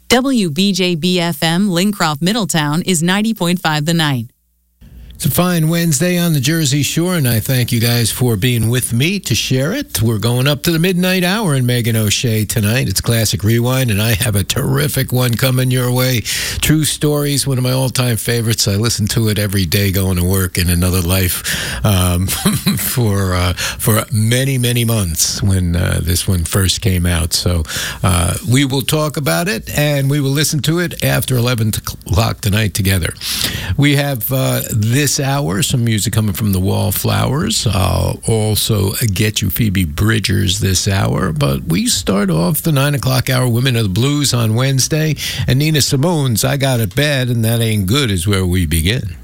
WBJB-FM Lincroft Middletown is 90.5 The Night. It's a fine Wednesday on the Jersey Shore, and I thank you guys for being with me to share it. We're going up to the midnight hour in Megan O'Shea tonight. It's Classic Rewind, and I have a terrific one coming your way. True Stories, one of my all-time favorites. I listen to it every day going to work in another life for many, many months when this one first came out. So we will talk about it, and we will listen to it after 11 o'clock tonight together. We have this hour some music coming from the Wallflowers. I'll also get you Phoebe Bridgers this hour, but we start off the 9 o'clock hour, Women of the Blues on Wednesday, and Nina Simone's I Got It Bad and That Ain't Good is where we begin.